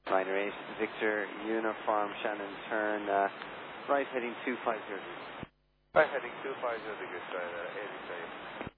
Minor 8, Victor, Uniform, Shannon, turn right heading 250 degrees. Right heading 250 degrees, right, 80